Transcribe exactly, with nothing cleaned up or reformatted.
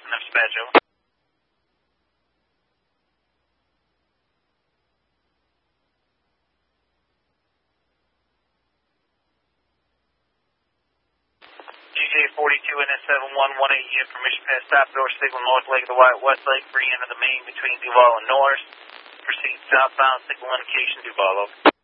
Dispatch, over. G J forty-two N S seven one one eight, you have permission to pass stop door signal north leg of the White West Lake, free end of the main between Duval and Norris. Proceed southbound, signal indication Duval, over.